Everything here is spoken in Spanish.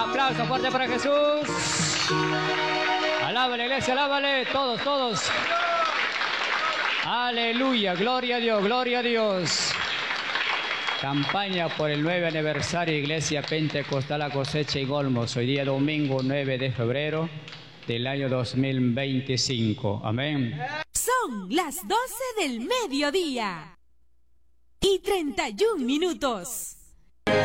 Aplauso fuerte para Jesús. Alábale, iglesia, alábale. Todos, todos. Aleluya, gloria a Dios, gloria a Dios. Campaña por el 9 aniversario Iglesia Pentecostal La Cosecha y Olmos. Hoy día domingo 9 de febrero del año 2025. Amén. Son las 12 del mediodía y 31 minutos.